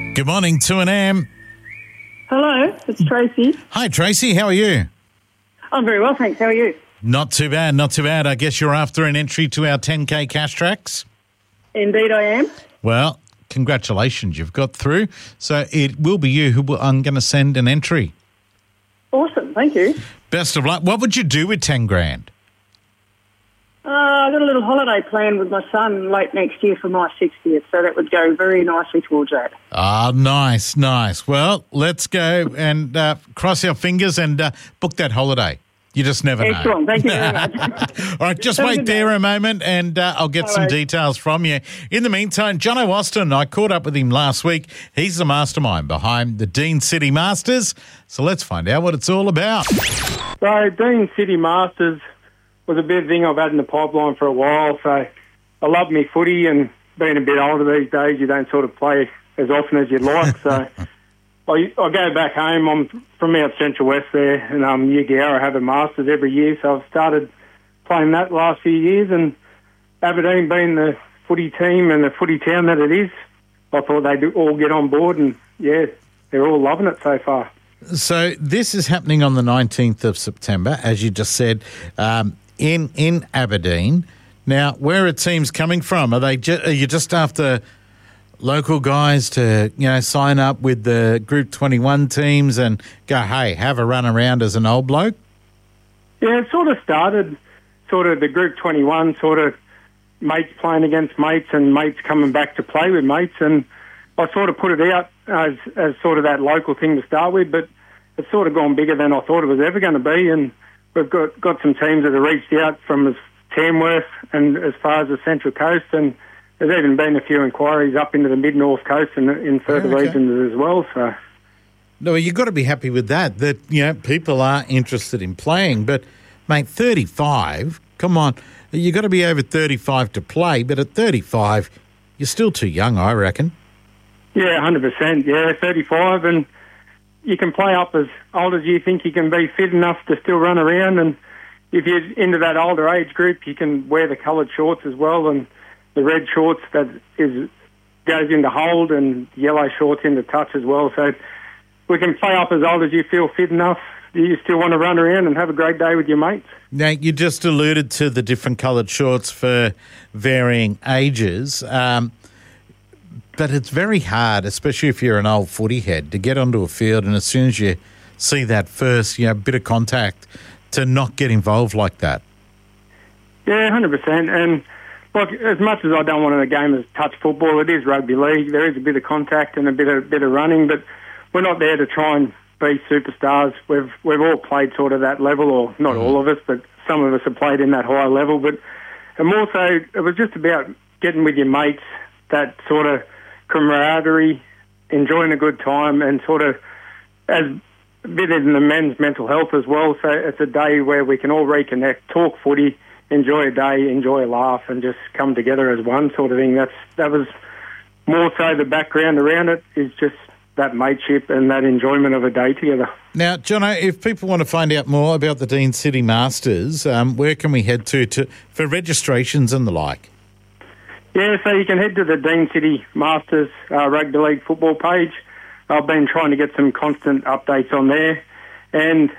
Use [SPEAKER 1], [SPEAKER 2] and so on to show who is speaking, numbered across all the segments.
[SPEAKER 1] Good morning, 2AM.
[SPEAKER 2] Hello, it's Tracy.
[SPEAKER 1] Hi, Tracy. How are you?
[SPEAKER 2] I'm very well, thanks. How are you?
[SPEAKER 1] Not too bad, not too bad. I guess you're after an entry to our 10K cash tracks?
[SPEAKER 2] Indeed I am.
[SPEAKER 1] Well, congratulations. You've got through. So it will be you who I'm going to send an entry.
[SPEAKER 2] Awesome, thank you.
[SPEAKER 1] Best of luck. What would you do with 10 grand?
[SPEAKER 2] I've got a little holiday planned with my son late next year for my 60th, so that would go very nicely towards that.
[SPEAKER 1] Ah, nice, nice. Well, let's go and cross our fingers and book that holiday. You just never know.
[SPEAKER 2] Excellent, thank you very much.
[SPEAKER 1] All right, just wait there a moment and I'll get some details from you. In the meantime, Jono Austin, I caught up with him last week. He's the mastermind behind the Dean City Masters. So let's find out what it's all about.
[SPEAKER 3] So Dean City Masters was a big thing I've had in the pipeline for a while. So I love me footy, and being a bit older these days, you don't sort of play as often as you'd like. So I go back home. I'm from out Central West there, and Yagara have a Masters every year. So I've started playing that the last few years, and Aberdeen being the footy team and the footy town that it is, I thought they'd all get on board, and yeah, they're all loving it so far.
[SPEAKER 1] So this is happening on the 19th of September, as you just said, in Aberdeen. Now, where are teams coming from? Are you just after local guys to, sign up with the Group 21 teams and go, hey, have a run around as an old bloke?
[SPEAKER 3] Yeah, it sort of started the Group 21, sort of mates playing against mates and mates coming back to play with mates, and I sort of put it out as sort of that local thing to start with, but it's sort of gone bigger than I thought it was ever going to be, and we've got some teams that have reached out from as Tamworth and as far as the Central Coast, and there's even been a few inquiries up into the mid-north coast and in further regions as well. So,
[SPEAKER 1] no, you've got to be happy with that people are interested in playing, but, mate, 35, come on, you've got to be over 35 to play, but at 35, you're still too young, I reckon.
[SPEAKER 3] Yeah, 100%, 35, and you can play up as old as you think you can be fit enough to still run around, and if you're into that older age group, you can wear the coloured shorts as well, and the red shorts that goes into hold, and yellow shorts into touch as well. So we can play up as old as you feel fit enough. You still want to run around and have a great day with your mates.
[SPEAKER 1] Now, you just alluded to the different coloured shorts for varying ages. But it's very hard, especially if you're an old footy head, to get onto a field and as soon as you see that first bit of contact, to not get involved like that.
[SPEAKER 3] Yeah, 100%. And look, as much as I don't want the game as touch football, it is rugby league. There is a bit of contact and a bit of running, but we're not there to try and be superstars. We've all played sort of that level, or not all of us, but some of us have played in that higher level. And more so, it was just about getting with your mates, that sort of camaraderie, enjoying a good time, and sort of as a bit in the men's mental health as well. So it's a day where we can all reconnect, talk footy, enjoy a day, enjoy a laugh, and just come together as one sort of thing. That was more so the background around it, is just that mateship and that enjoyment of a day together.
[SPEAKER 1] Now, Jono, if people want to find out more about the Dean City Masters, where can we head to for registrations and the like?
[SPEAKER 3] Yeah, so you can head to the Dean City Masters Rugby League football page. I've been trying to get some constant updates on there, and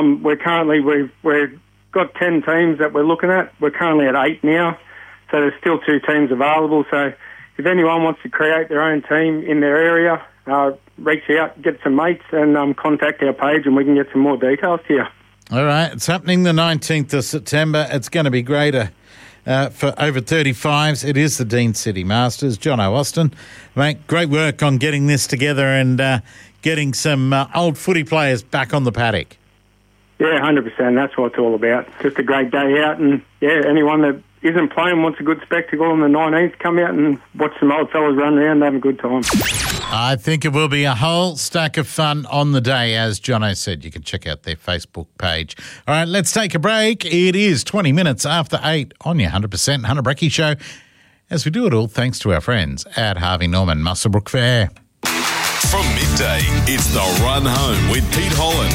[SPEAKER 3] we've got 10 teams that we're looking at. We're currently at 8 now, so there's still 2 teams available. So if anyone wants to create their own team in their area, reach out, get some mates, and contact our page, and we can get some more details to you.
[SPEAKER 1] All right, it's happening the 19th of September. It's going to be greater. For over 35s, it is the Dean City Masters. Jono Austin, mate, great work on getting this together and getting some old footy players back on the paddock.
[SPEAKER 3] Yeah, 100%. That's what it's all about. Just a great day out, and anyone that isn't playing wants a good spectacle on the 19th, come out and watch some old fellas run around and have a good time.
[SPEAKER 1] I think it will be a whole stack of fun on the day, as Jono said. You can check out their Facebook page. All right, let's take a break. It is 20 minutes after 8 on your 100% Hunter Brecky Show, as we do it all thanks to our friends at Harvey Norman Muswellbrook Fair.
[SPEAKER 4] From midday, it's The Run Home with Pete Holland.